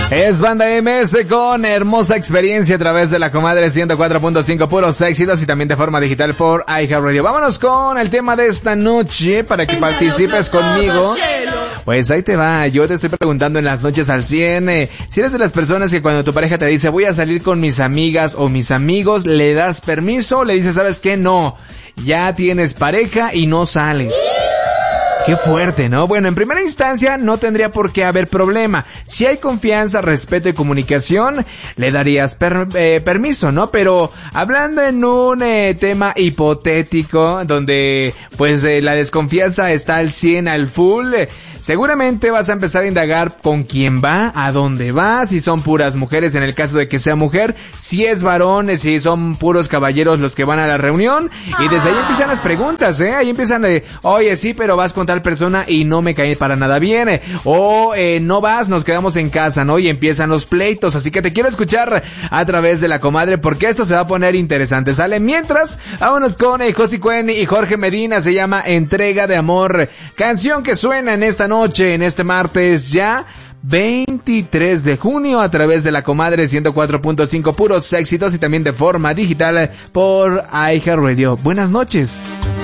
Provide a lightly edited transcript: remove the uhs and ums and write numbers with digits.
Es Banda MS con hermosa experiencia a través de la comadre 104.5 puros éxitos y también de forma digital por iHeartRadio. Vámonos con el tema de esta noche para que participes conmigo. Pues ahí te va, yo te estoy preguntando en las noches al 100, si eres de las personas que cuando tu pareja te dice voy a salir con mis amigas o mis amigos, ¿le das permiso o le dices sabes qué? No, ya tienes pareja y no sales? Qué fuerte, ¿no? Bueno, en primera instancia no tendría por qué haber problema. Si hay confianza, respeto y comunicación, le darías permiso, ¿no? Pero hablando en un tema hipotético, donde pues la desconfianza está al 100, al full, seguramente vas a empezar a indagar con quién va, a dónde va, si son puras mujeres en el caso de que sea mujer, si es varón, si son puros caballeros los que van a la reunión, y desde ahí empiezan las preguntas, ahí empiezan oye, sí, pero vas con tal persona y no me cae para nada bien, o no vas, nos quedamos en casa, ¿no? Y empiezan los pleitos, así que te quiero escuchar a través de la comadre, porque esto se va a poner interesante, ¿sale? Mientras, vámonos con Josie Cuen y Jorge Medina, se llama Entrega de Amor, canción que suena en esta noche, en este martes ya 23 de junio a través de la comadre 104.5 puros éxitos y también de forma digital por iHeartRadio. Buenas noches.